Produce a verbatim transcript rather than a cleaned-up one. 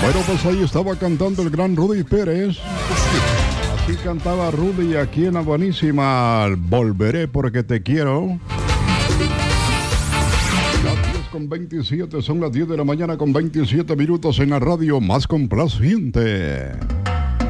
Bueno, pues ahí estaba cantando el gran Rudy Pérez. Así cantaba Rudy aquí en la buenísima Volveré porque te quiero. Las diez con veintisiete, son las diez de la mañana con veintisiete minutos en la radio más complaciente.